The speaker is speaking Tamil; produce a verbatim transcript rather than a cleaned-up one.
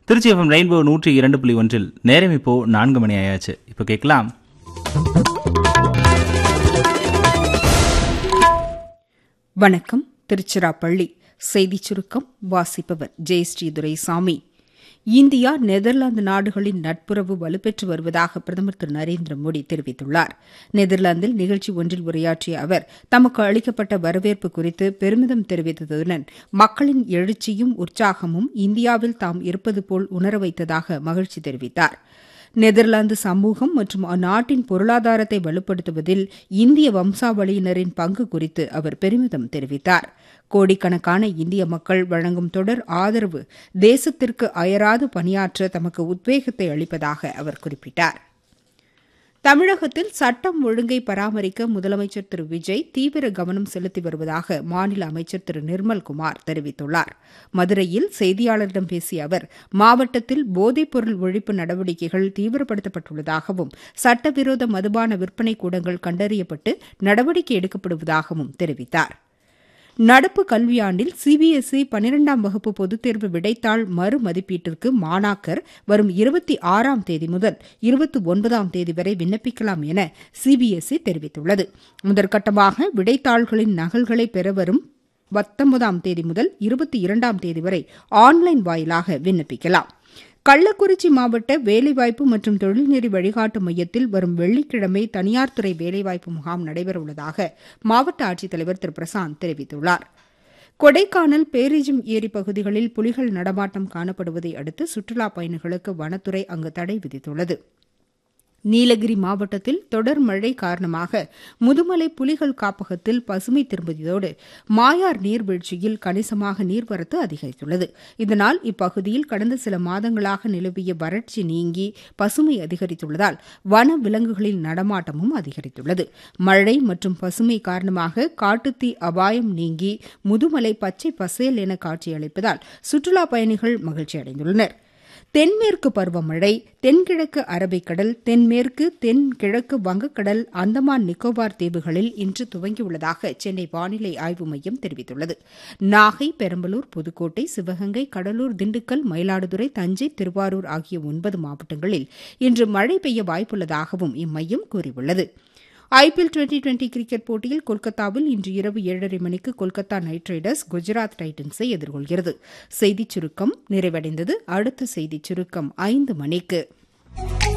திருச்சி எஃப்எம் ரெயின்போ நூற்றி இரண்டு புள்ளி ஒன்றில் நேரம் இப்போ நான்கு மணி ஆயாச்சு. இப்போ கேட்கலாம் வணக்கம். திருச்சிராப்பள்ளி செய்திச் சுருக்கம் வாசிப்பவர் ஜெயஸ்ரீ துரைசாமி. இந்தியா நெதர்லாந்து நாடுகளின் நட்புறவு வலுப்பெற்று வருவதாக பிரதமர் திரு நரேந்திர மோடி தெரிவித்துள்ளார். நெதர்லாந்தில் நிகழ்ச்சி ஒன்றில் உரையாற்றிய அவர் தமக்கு அளிக்கப்பட்ட வரவேற்பு குறித்து பெருமிதம் தெரிவித்ததுடன் மக்களின் எழுச்சியும் உற்சாகமும் இந்தியாவில் தாம் இருப்பது போல் உணர வைத்ததாக மகிழ்ச்சி தெரிவித்தார். நெதர்லாந்து சமூகம் மற்றும் அந்நாட்டின் பொருளாதாரத்தை வலுப்படுத்துவதில் இந்திய வம்சாவளியினரின் பங்கு குறித்து அவர் பெருமிதம் தெரிவித்தார். கோடிக்கணக்கான இந்திய மக்கள் வழங்கும் தொடர் ஆதரவு தேசத்திற்கு அயராது பணியாற்ற தமக்கு உத்வேகத்தை அளிப்பதாக அவர் குறிப்பிட்டார். தமிழகத்தில் சட்டம் ஒழுங்கை பராமரிக்க முதலமைச்சர் திரு விஜய் தீவிர கவனம் செலுத்தி வருவதாக மாநில அமைச்சர் திரு நிர்மல்குமார் தெரிவித்துள்ளார். மதுரையில் செய்தியாளர்களிடம் பேசிய அவர் மாவட்டத்தில் போதைப்பொருள் ஒழிப்பு நடவடிக்கைகள் தீவிரப்படுத்தப்பட்டுள்ளதாகவும் சட்டவிரோத மதுபான விற்பனை கூடங்கள் கண்டறியப்பட்டு நடவடிக்கை எடுக்கப்படுவதாகவும் தெரிவித்தார். நடப்பு கல்வியாண்டில் சிபிஎஸ்இ பனிரெண்டாம் வகுப்பு பொதுத் தேர்வு விடைத்தாள் மறுமதிப்பீட்டிற்கு மாணாக்கர் வரும் இருபத்தி ஆறாம் தேதி முதல் இருபத்தி ஒன்பதாம் தேதி வரை விண்ணப்பிக்கலாம் என சிபிஎஸ்இ தெரிவித்துள்ளது. முதற்கட்டமாக விடைத்தாள்களின் நகல்களை பெற வரும் பத்தொன்பதாம் தேதி முதல் இருபத்தி இரண்டாம் தேதி வரை ஆன்லைன் வாயிலாக விண்ணப்பிக்கலாம். கள்ளக்குறிச்சி மாவட்ட வேலைவாய்ப்பு மற்றும் தொழில்நெறி வழிகாட்டு மையத்தில் வரும் வெள்ளிக்கிழமை தனியார் துறை வேலைவாய்ப்பு முகாம் நடைபெறவுள்ளதாக மாவட்ட ஆட்சித்தலைவர் திரு பிரசாந்த் தெரிவித்துள்ளார். கொடைக்கானல் பேரிஜம் ஏரி பகுதிகளில் புலிகள் நடமாட்டம் காணப்படுவதை அடுத்து சுற்றுலாப் பயணிகளுக்கு வனத்துறை அங்கு தடை விதித்துள்ளது. நீலகிரி மாவட்டத்தில் தொடர் மழை காரணமாக முதுமலை புலிகள் காப்பகத்தில் பசுமை திரும்பியதோடு மாயார் நீர்வீழ்ச்சியில் கணிசமாக நீர்வரத்து அதிகரித்துள்ளது. இதனால் இப்பகுதியில் கடந்த சில மாதங்களாக நிலவிய வறட்சி நீங்கி பசுமை அதிகரித்துள்ளதால் வன விலங்குகளின் நடமாட்டமும் அதிகரித்துள்ளது. மழை மற்றும் பசுமை காரணமாக காட்டுத்தீ அபாயம் நீங்கி முதுமலை பச்சை பசேல் என காட்சியளிப்பதால் சுற்றுலாப் பயணிகள் மகிழ்ச்சியடைந்துள்ளனா். தென்மேற்கு பருவமழை தென்கிழக்கு அரபிக்கடல் தென்மேற்கு தென்கிழக்கு வங்கக்கடல் அந்தமான் நிக்கோபார் தீவுகளில் இன்று துவங்கியுள்ளதாக சென்னை வானிலை ஆய்வு மையம் தெரிவித்துள்ளது. நாகை, பெரம்பலூர், புதுக்கோட்டை, சிவகங்கை, கடலூர், திண்டுக்கல், மயிலாடுதுறை, தஞ்சை, திருவாரூர் ஆகிய ஒன்பது மாவட்டங்களில் இன்று மழை பெய்ய வாய்ப்புள்ளதாகவும் இம்மையம் கூறியுள்ளது. ஐபிஎல் டுவெண்டி டுவெண்டி கிரிக்கெட் போட்டியில் கொல்கத்தாவில் இன்று இரவு ஏழரை மணிக்கு கொல்கத்தா நைட் ரைடர்ஸ் குஜராத் டைட்டன்ஸை எதிர்கொள்கிறது. செய்திச் சுருக்கம் நிறைவடைந்தது. அடுத்த செய்திச் சுருக்கம் ஐந்து மணிக்கு.